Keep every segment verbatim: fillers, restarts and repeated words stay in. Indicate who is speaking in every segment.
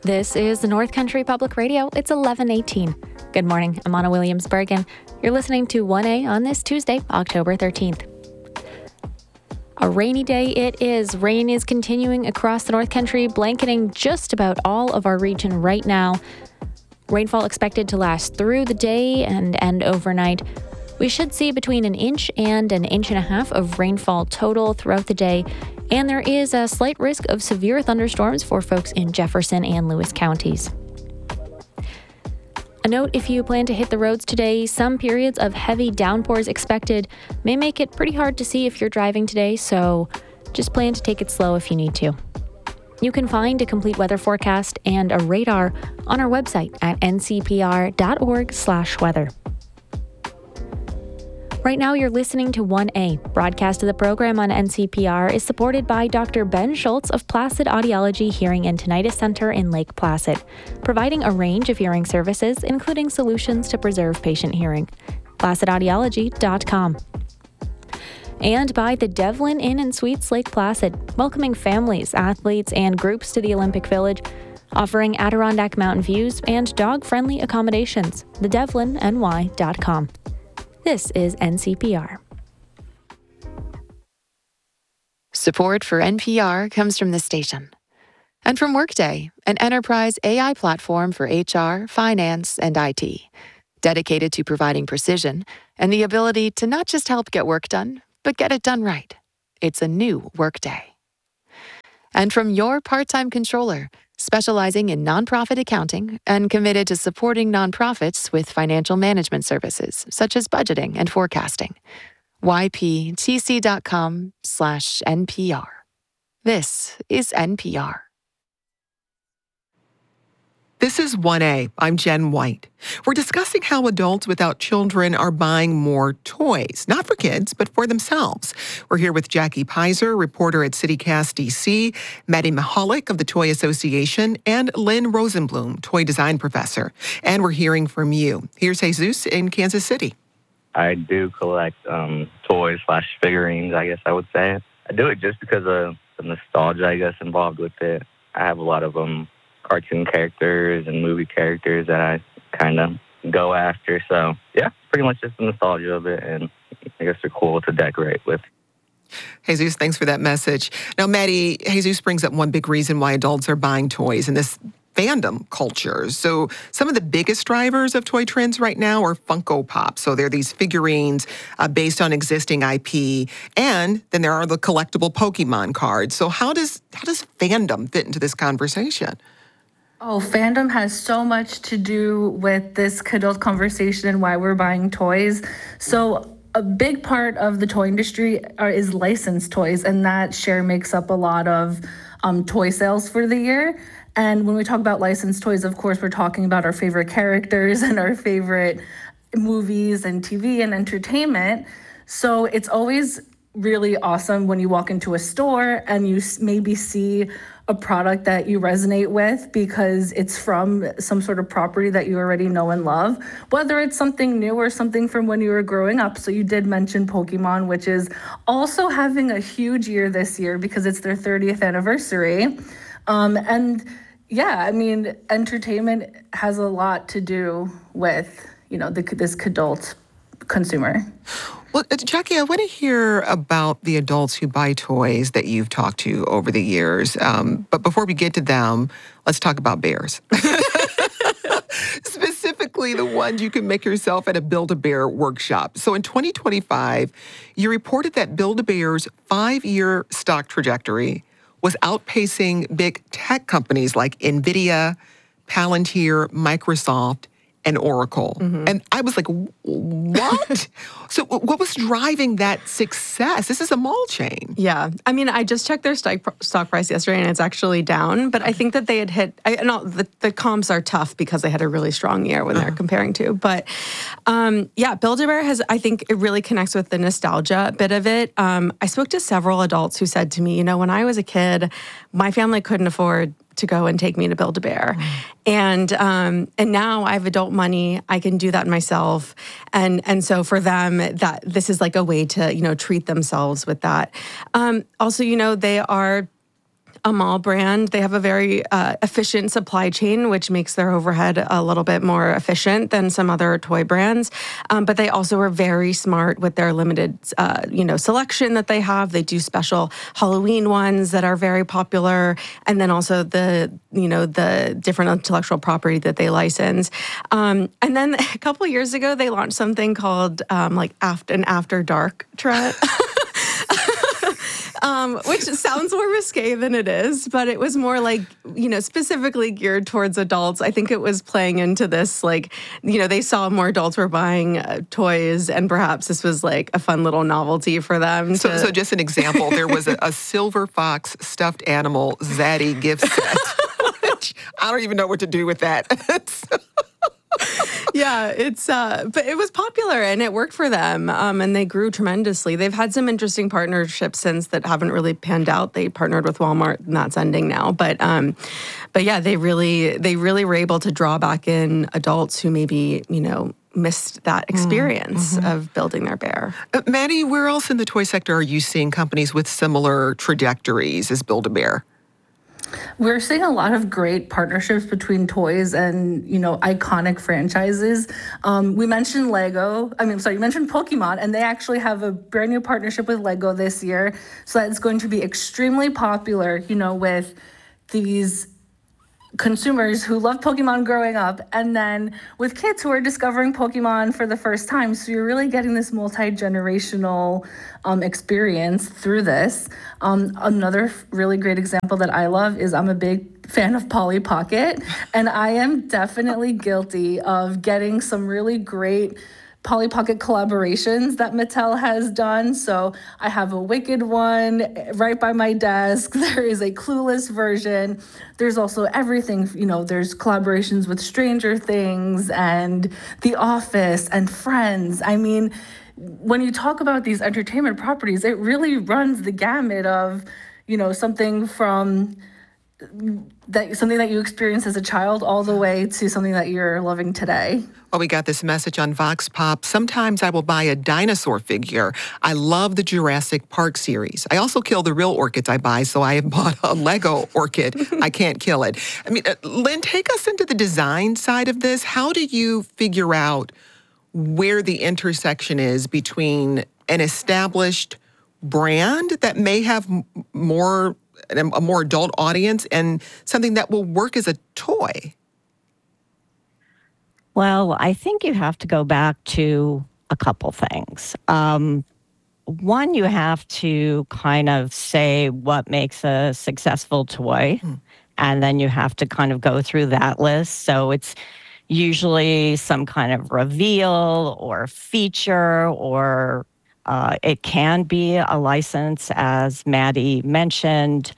Speaker 1: This is the North Country Public Radio. It's eleven eighteen. Good morning. I'm Anna Williams-Bergen. You're listening to one A on this Tuesday, October thirteenth. A rainy day it is. Rain is continuing across the North Country, blanketing just about all of our region right now. Rainfall expected to last through the day and end overnight. We should see between an inch and an inch and a half of rainfall total throughout the day, and there is a slight risk of severe thunderstorms for folks in Jefferson and Lewis counties. A note, if you plan to hit the roads today, some periods of heavy downpours expected may make it pretty hard to see if you're driving today, so just plan to take it slow if you need to. You can find a complete weather forecast and a radar on our website at n c p r dot org slash weather. Right now, you're listening to one A. Broadcast of the program on N C P R is supported by Doctor Ben Schultz of Placid Audiology Hearing and Tinnitus Center in Lake Placid, providing a range of hearing services, including solutions to preserve patient hearing. placid audiology dot com. And by the Devlin Inn and Suites Lake Placid, welcoming families, athletes, and groups to the Olympic Village, offering Adirondack mountain views and dog-friendly accommodations. the devlin n y dot com. This is N C P R.
Speaker 2: Support for N P R comes from the station and from Workday, an enterprise A I platform for H R, finance, and I T, dedicated to providing precision and the ability to not just help get work done, but get it done right. It's a new Workday. And from your part-time controller, specializing in nonprofit accounting and committed to supporting nonprofits with financial management services, such as budgeting and forecasting. y p t c dot com slash N P R. This is N P R.
Speaker 3: This is one A. I'm Jen White. We're discussing how adults without children are buying more toys, not for kids, but for themselves. We're here with Jackie Pizer, reporter at CityCast D C, Maddie Mahalik of the Toy Association, and Lynn Rosenblum, toy design professor. And we're hearing from you. Here's Jesus in Kansas City.
Speaker 4: I do collect um, toys slash figurines, I guess I would say. I do it just because of the nostalgia, I guess, involved with it. I have a lot of um, cartoon characters and movie characters that I kind of go after. So, yeah, pretty much just the nostalgia of it, and I guess they're cool to decorate with.
Speaker 3: Jesus, thanks for that message. Now, Maddie, Jesus brings up one big reason why adults are buying toys, and this fandom culture. So some of the biggest drivers of toy trends right now are Funko Pop. So there are these figurines uh, based on existing I P, and then there are the collectible Pokemon cards. So how does how does fandom fit into this conversation?
Speaker 5: Oh, fandom has so much to do with this adult conversation and why we're buying toys. So a big part of the toy industry are, is licensed toys, and that share makes up a lot of um, toy sales for the year. And when we talk about licensed toys, of course, we're talking about our favorite characters and our favorite movies and T V and entertainment. So it's always really awesome when you walk into a store and you maybe see a product that you resonate with because it's from some sort of property that you already know and love, whether it's something new or something from when you were growing up. So you did mention Pokemon, which is also having a huge year this year because it's their thirtieth anniversary. Um, and yeah, I mean, entertainment has a lot to do with, you know, the, this adult consumer.
Speaker 3: Well, Jackie, I want to hear about the adults who buy toys that you've talked to over the years. Um, but before we get to them, let's talk about bears. Specifically, the ones you can make yourself at a Build-A-Bear workshop. So in twenty twenty-five, you reported that Build-A-Bear's five-year stock trajectory was outpacing big tech companies like NVIDIA, Palantir, Microsoft, and Oracle. Mm-hmm. And I was like, what? So what was driving that success? This is a mall chain.
Speaker 6: Yeah. I mean, I just checked their stock, stock price yesterday, and it's actually down. But I think that they had hit, I know the, the comps are tough because they had a really strong year when they're uh-huh. comparing to. But um, yeah, Build-A-Bear has, I think it really connects with the nostalgia bit of it. Um, I spoke to several adults who said to me, you know, when I was a kid, my family couldn't afford to go and take me to Build-A-Bear. Mm. And um, and now I have adult money. I can do that myself. And and so for them, that this is like a way to, you know, treat themselves with that. Um, also, you know, they are a mall brand. They have a very uh, efficient supply chain, which makes their overhead a little bit more efficient than some other toy brands. Um, but they also are very smart with their limited, uh, you know, selection that they have. They do special Halloween ones that are very popular, and then also the, you know, the different intellectual property that they license. Um, and then a couple years ago, they launched something called um, like after, an after dark trend. Um, which sounds more risque than it is, but it was more like, you know, specifically geared towards adults. I think it was playing into this, like, you know, they saw more adults were buying uh, toys, and perhaps this was like a fun little novelty for them.
Speaker 3: So,
Speaker 6: to...
Speaker 3: so just an example, there was a, a silver fox stuffed animal Zaddy gift set. Which I don't even know what to do with that.
Speaker 6: Yeah, it's uh, but it was popular and it worked for them, um, and they grew tremendously. They've had some interesting partnerships since that haven't really panned out. They partnered with Walmart, and that's ending now. But um, but yeah, they really they really were able to draw back in adults who maybe, you know, missed that experience mm-hmm. of building their bear.
Speaker 3: Uh, Maddie, where else in the toy sector are you seeing companies with similar trajectories as Build-A-Bear?
Speaker 5: We're seeing a lot of great partnerships between toys and, you know, iconic franchises. Um, we mentioned Lego. I mean, sorry, you mentioned Pokemon, and they actually have a brand new partnership with Lego this year. So that's going to be extremely popular, you know, with these consumers who loved Pokemon growing up, and then with kids who are discovering Pokemon for the first time. So you're really getting this multi-generational um, experience through this. Um, another really great example that I love is I'm a big fan of Polly Pocket, and I am definitely guilty of getting some really great Polly Pocket collaborations that Mattel has done. So I have a Wicked one right by my desk. There is a Clueless version. There's also everything, you know, there's collaborations with Stranger Things and The Office and Friends. I mean, when you talk about these entertainment properties, it really runs the gamut of, you know, something from that something that you experienced as a child all the way to something that you're loving today.
Speaker 3: Well, we got this message on Vox Pop. Sometimes I will buy a dinosaur figure. I love the Jurassic Park series. I also kill the real orchids I buy, so I have bought a Lego orchid. I can't kill it. I mean, uh, Lynn, take us into the design side of this. How do you figure out where the intersection is between an established brand that may have m- more a more adult audience and something that will work as a toy?
Speaker 7: Well, I think you have to go back to a couple things. Um, one, you have to kind of say what makes a successful toy, hmm. and then you have to kind of go through that list. So it's usually some kind of reveal or feature, or Uh, it can be a license, as Maddie mentioned.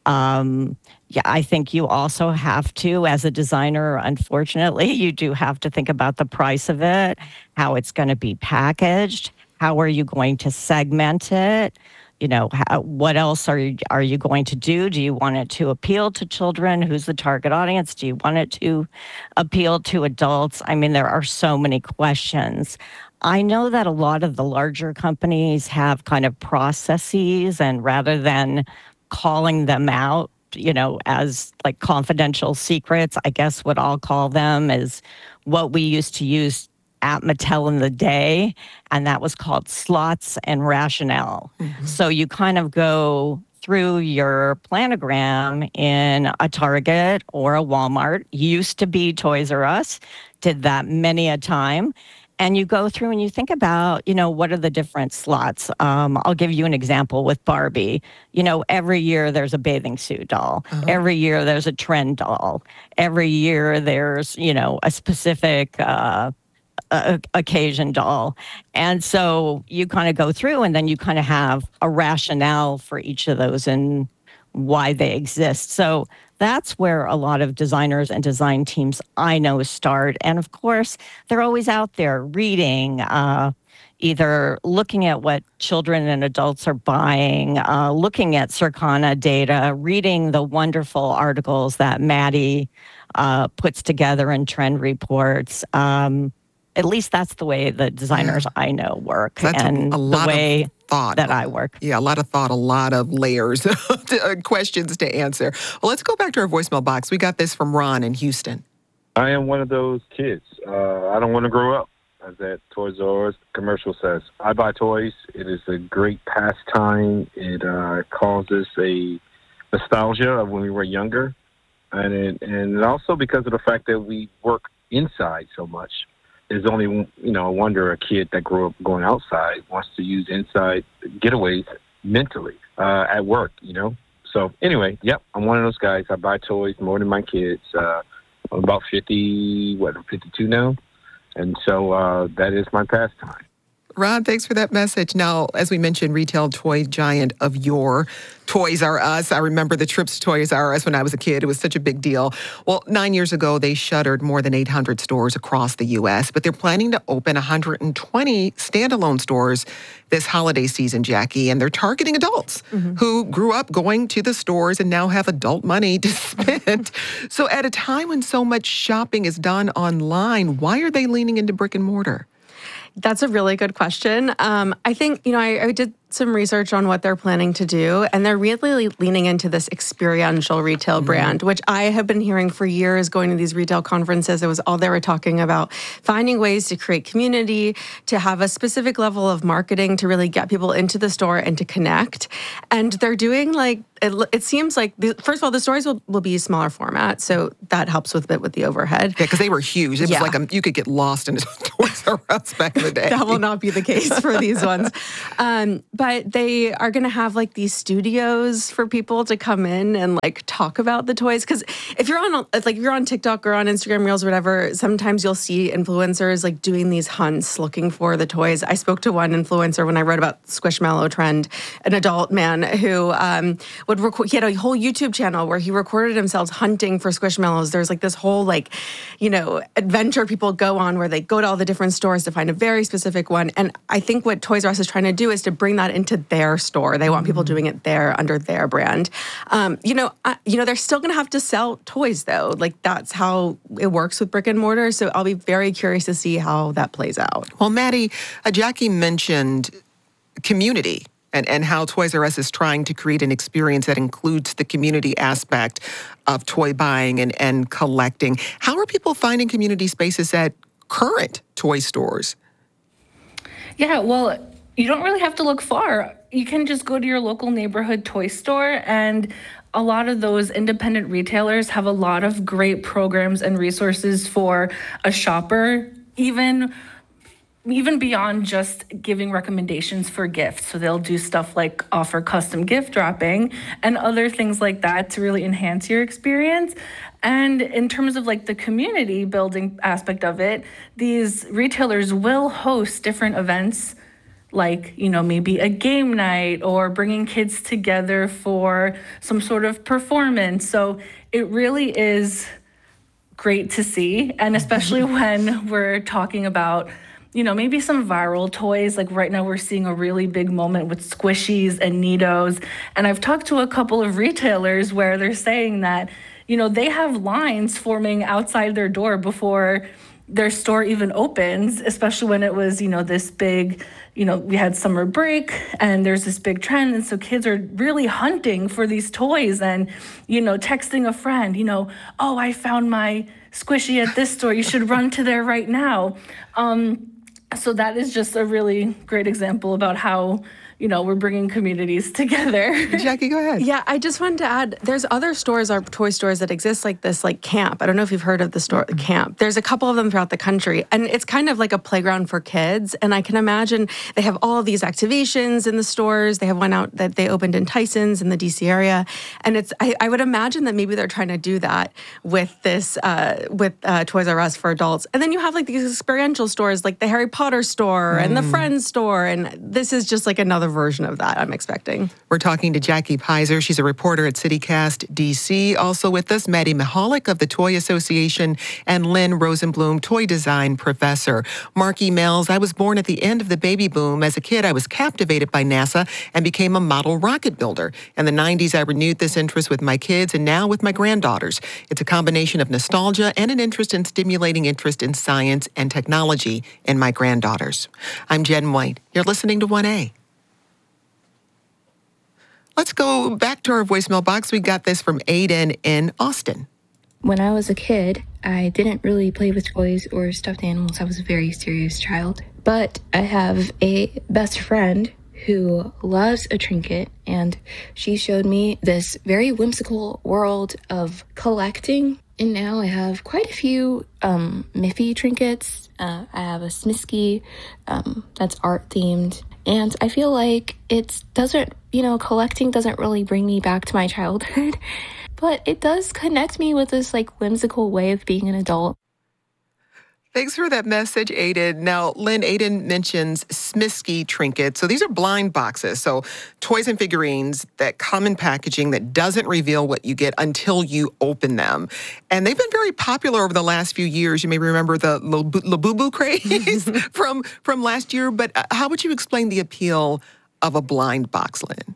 Speaker 7: Um, yeah, I think you also have to, as a designer, unfortunately, you do have to think about the price of it, how it's going to be packaged, how are you going to segment it, you know, how, what else are you, are you going to do? Do you want it to appeal to children? Who's the target audience? Do you want it to appeal to adults? I mean, there are so many questions. I know that a lot of the larger companies have kind of processes, and rather than calling them out, you know, as like confidential secrets, I guess what I'll call them is what we used to use at Mattel in the day, and that was called slots and rationale. Mm-hmm. So you kind of go through your planogram in a Target or a Walmart. Used to be Toys R Us, did that many a time. And you go through and you think about, you know, what are the different slots? Um, I'll give you an example with Barbie. You know, every year there's a bathing suit doll. Uh-huh. Every year there's a trend doll. Every year there's, you know, a specific uh, a, occasion doll. And so you kind of go through, and then you kind of have a rationale for each of those and why they exist. So that's where a lot of designers and design teams I know start. And of course, they're always out there reading, uh, either looking at what children and adults are buying, uh, looking at Circana data, reading the wonderful articles that Maddie uh, puts together in trend reports. Um, at least that's the way the designers yeah. I know work.
Speaker 3: That's
Speaker 7: and
Speaker 3: a, a lot
Speaker 7: the way
Speaker 3: of thought.
Speaker 7: that I work.
Speaker 3: Yeah, a lot of thought, a lot of layers, questions to answer. Well, let's go back to our voicemail box. We got this from Ron in Houston.
Speaker 8: I am one of those kids. Uh, I don't want to grow up, as that Toys R Us commercial says. I buy toys. It is a great pastime. It uh, causes a nostalgia of when we were younger. And it, and also because of the fact that we work inside so much. There's only, you know, a wonder a kid that grew up going outside wants to use inside getaways mentally uh, at work, you know. So anyway, yep, I'm one of those guys. I buy toys more than my kids. Uh, I'm about fifty, what, I'm fifty-two now. And so uh, that is my pastime.
Speaker 3: Ron, thanks for that message. Now, as we mentioned, retail toy giant of yore, Toys R Us. I remember the trips to Toys R Us when I was a kid. It was such a big deal. Well, nine years ago, they shuttered more than eight hundred stores across the U S, but they're planning to open one hundred twenty standalone stores this holiday season, Jackie, and they're targeting adults mm-hmm. who grew up going to the stores and now have adult money to spend. So at a time when so much shopping is done online, why are they leaning into brick and mortar?
Speaker 6: That's a really good question. Um, I think, you know, I, I did some research on what they're planning to do, and they're really leaning into this experiential retail mm-hmm. brand, which I have been hearing for years going to these retail conferences. It was all they were talking about, finding ways to create community, to have a specific level of marketing to really get people into the store and to connect. And they're doing like, it, it seems like, the, first of all, the stores will, will be smaller format, so that helps with a bit with the overhead.
Speaker 3: Yeah, because they were huge. It
Speaker 6: yeah.
Speaker 3: was like a, you could get lost in a Toys R Us back in the day.
Speaker 6: That will not be the case for these ones. Um, but they are going to have like these studios for people to come in and like talk about the toys. Because if you're on like if you're on TikTok or on Instagram Reels or whatever, sometimes you'll see influencers like doing these hunts looking for the toys. I spoke to one influencer when I wrote about Squishmallow trend, an adult man who um, would record. He had a whole YouTube channel where he recorded himself hunting for Squishmallows. There's like this whole like, you know, adventure people go on where they go to all the different stores to find a very specific one. And I think what Toys R Us is trying to do is to bring that into their store. They want people doing it there under their brand. Um, you know, uh, you know, they're still going to have to sell toys though. Like that's how it works with brick and mortar. So I'll be very curious to see how that plays out.
Speaker 3: Well, Maddie, uh, Jackie mentioned community and, and how Toys R Us is trying to create an experience that includes the community aspect of toy buying and, and collecting. How are people finding community spaces at current toy stores?
Speaker 5: Yeah, well, you don't really have to look far. You can just go to your local neighborhood toy store, and a lot of those independent retailers have a lot of great programs and resources for a shopper, even even beyond just giving recommendations for gifts. So they'll do stuff like offer custom gift wrapping and other things like that to really enhance your experience. And in terms of like the community building aspect of it, these retailers will host different events like, you know, maybe a game night or bringing kids together for some sort of performance. So it really is great to see. And especially when we're talking about, you know, maybe some viral toys. Like right now we're seeing a really big moment with Squishies and Neatos. And I've talked to a couple of retailers where they're saying that, you know, they have lines forming outside their door before their store even opens, especially when it was, you know, this big, you know, we had summer break and there's this big trend. And so kids are really hunting for these toys and, you know, texting a friend, you know, oh, I found my Squishy at this store. You should run to there right now. Um, so that is just a really great example about how, you know, we're bringing communities together.
Speaker 3: Jackie, go ahead.
Speaker 6: Yeah, I just wanted to add, there's other stores, or toy stores that exist like this, like Camp. I don't know if you've heard of the store, mm-hmm. Camp. There's a couple of them throughout the country, and it's kind of like a playground for kids. And I can imagine they have all of these activations in the stores. They have one out that they opened in Tyson's in the D C area. And it's, I, I would imagine that maybe they're trying to do that with this, uh, with uh, Toys R Us for adults. And then you have like these experiential stores like the Harry Potter store mm. and the Friends store. And this is just like another version of that I'm expecting.
Speaker 3: We're talking to Jackie Pizer. She's a reporter at CityCast D C. Also with us, Maddie Mihalik of the Toy Association and Lynn Rosenblum, toy design professor. Marky Mills, I was born at the end of the baby boom. As a kid, I was captivated by NASA and became a model rocket builder. In the nineties, I renewed this interest with my kids and now with my granddaughters. It's a combination of nostalgia and an interest in stimulating interest in science and technology in my granddaughters. I'm Jen White. You're listening to one A. Let's go back to our voicemail box. We got this from Aiden in Austin.
Speaker 9: When I was a kid, I didn't really play with toys or stuffed animals. I was a very serious child. But I have a best friend who loves a trinket, and she showed me this very whimsical world of collecting. And now I have quite a few um, Miffy trinkets. Uh, I have a Smisky um, that's art themed. And I feel like it doesn't, you know, collecting doesn't really bring me back to my childhood, but it does connect me with this like whimsical way of being an adult.
Speaker 3: Thanks for that message, Aiden. Now, Lynn, Aiden mentions Smisky trinkets. So these are blind boxes. So toys and figurines that come in packaging that doesn't reveal what you get until you open them. And they've been very popular over the last few years. You may remember the Labubu craze from, from last year. But how would you explain the appeal of a blind box, Lynn?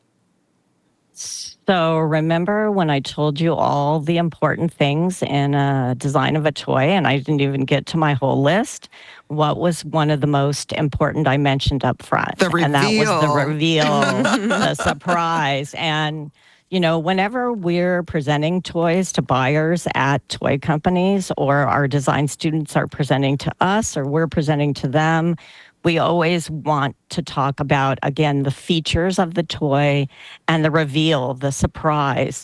Speaker 7: So remember when I told you all the important things in a design of a toy, and I didn't even get to my whole list? What was one of the most important I mentioned up front?
Speaker 3: The reveal.
Speaker 7: And that was the reveal, the surprise. And, you know, whenever we're presenting toys to buyers at toy companies, or our design students are presenting to us, or we're presenting to them, we always want to talk about, again, the features of the toy and the reveal, the surprise.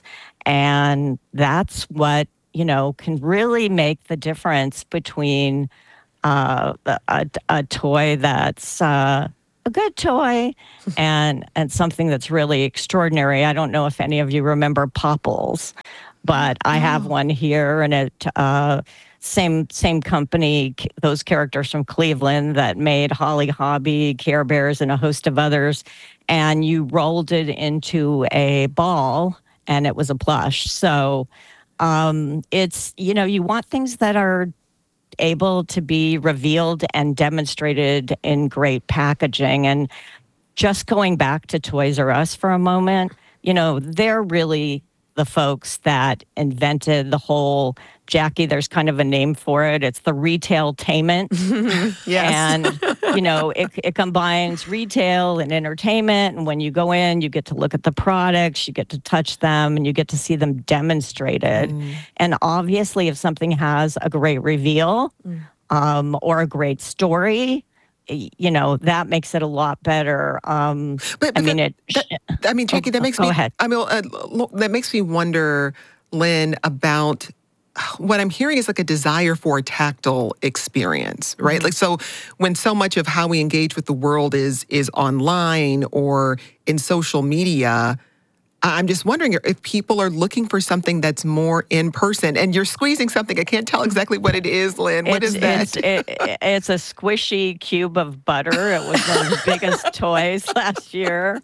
Speaker 7: And that's what, you know, can really make the difference between uh, a, a toy that's uh, a good toy and, and something that's really extraordinary. I don't know if any of you remember Popples, but I have one here, and it... Uh, Same same company, those characters from Cleveland that made Holly Hobby, Care Bears, and a host of others. And you rolled it into a ball, and it was a plush. So um, it's, you know, you want things that are able to be revealed and demonstrated in great packaging. And just going back to Toys R Us for a moment, you know, they're really the folks that invented the whole, Jackie, there's kind of a name for it. It's the retail-tainment.
Speaker 6: Yes.
Speaker 7: And, you know, it, it combines retail and entertainment. And when you go in, you get to look at the products, you get to touch them, and you get to see them demonstrated. Mm. And obviously, if something has a great reveal mm. um, or a great story, you know, that makes it a lot better. Um,
Speaker 3: but, but
Speaker 7: I mean,
Speaker 3: that,
Speaker 7: it.
Speaker 3: That, I mean, Jackie, that makes
Speaker 7: oh,
Speaker 3: me.
Speaker 7: Go ahead.
Speaker 3: I mean, uh, that makes me wonder, Lynn, about what I'm hearing is like a desire for a tactile experience, right? Mm-hmm. Like, so when so much of how we engage with the world is is online or in social media, I'm just wondering if people are looking for something that's more in person. And you're squeezing something. I can't tell exactly what it is, Lynn. What
Speaker 7: it's,
Speaker 3: is that?
Speaker 7: It's, it, it's a squishy cube of butter. It was one of the biggest toys last year.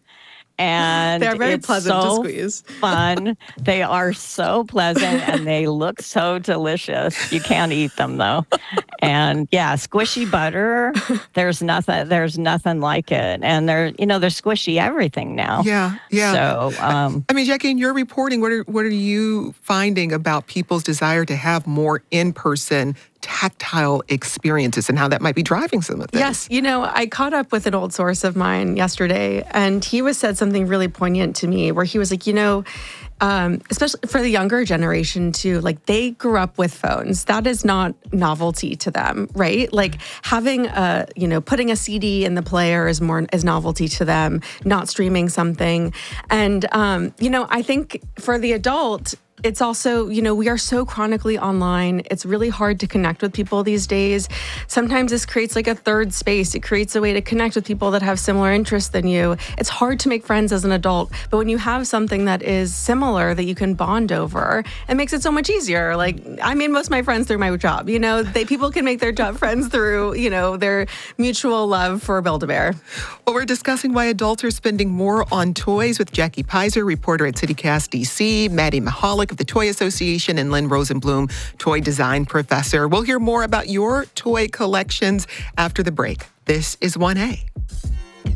Speaker 7: And
Speaker 6: they're very
Speaker 7: it's
Speaker 6: pleasant
Speaker 7: so
Speaker 6: to squeeze.
Speaker 7: Fun. They are so pleasant, and they look so delicious. You can't eat them though. And yeah, squishy butter. There's nothing. There's nothing like it. And they're, you know, they're squishy everything now.
Speaker 3: Yeah, yeah.
Speaker 7: So, um,
Speaker 3: I mean, Jackie, in your reporting, what are what are you finding about people's desire to have more in-person tactile experiences and how that might be driving some of this?
Speaker 6: Yes. You know, I caught up with an old source of mine yesterday, and he was said something really poignant to me where he was like, you know, um, especially for the younger generation too, like they grew up with phones. That is not novelty to them, right? Like having a, you know, putting a C D in the player is more is novelty to them, not streaming something. And, um, you know, I think for the adult, it's also, you know, we are so chronically online. It's really hard to connect with people these days. Sometimes this creates like a third space. It creates a way to connect with people that have similar interests than you. It's hard to make friends as an adult, but when you have something that is similar that you can bond over, it makes it so much easier. Like, I made most of my friends through my job. You know, they people can make their job friends through, you know, their mutual love for Build-A-Bear.
Speaker 3: Well, we're discussing why adults are spending more on toys with Jackie Pizer, reporter at CityCast D C, Maddie Mahalik of the Toy Association, and Lynn Rosenblum, toy design professor. We'll hear more about your toy collections after the break. This is one A.